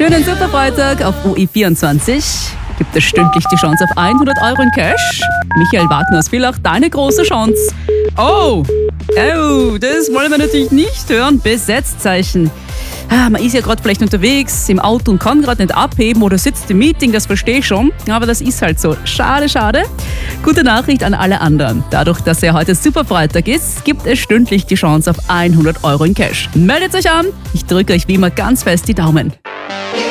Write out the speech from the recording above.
schönen Superfreitag auf UI24. Gibt es stündlich die Chance auf 100 Euro in Cash? Michael Wagner aus Villach, deine große Chance. Oh, das wollen wir natürlich nicht hören. Besetzzeichen. Man ist ja gerade vielleicht unterwegs im Auto und kann gerade nicht abheben oder sitzt im Meeting, das verstehe ich schon. Aber das ist halt so. Schade, schade. Gute Nachricht an alle anderen. Dadurch, dass ja heute Superfreitag ist, gibt es stündlich die Chance auf 100 Euro in Cash. Meldet euch an. Ich drücke euch wie immer ganz fest die Daumen.